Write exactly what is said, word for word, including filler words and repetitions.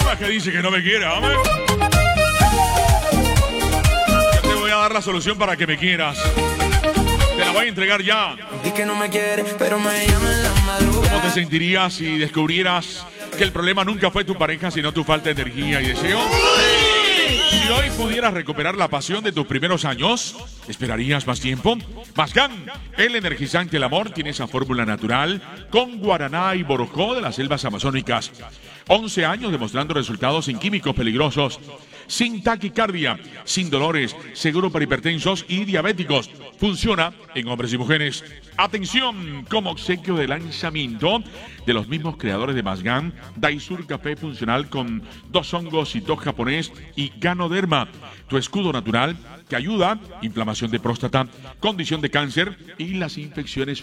es que dice que no me quiere, hombre. Yo te voy a dar la solución para que me quieras. Te la voy a entregar ya. Di que no me quiere, pero me llama en la madrugada. ¿Cómo te sentirías si descubrieras que el problema nunca fue tu pareja, sino tu falta de energía y deseo? Si hoy pudieras recuperar la pasión de tus primeros años, ¿esperarías más tiempo? Masgan, el energizante del amor, tiene esa fórmula natural con guaraná y borojó de las selvas amazónicas. once años demostrando resultados sin químicos peligrosos, sin taquicardia, sin dolores, seguro para hipertensos y diabéticos. Funciona en hombres y mujeres. Atención, como obsequio de lanzamiento de los mismos creadores de Masgan, Daisur Café Funcional con dos hongos y dos japonés y Ganoderma, tu escudo natural que ayuda, inflamación de próstata, condición de cáncer y las infecciones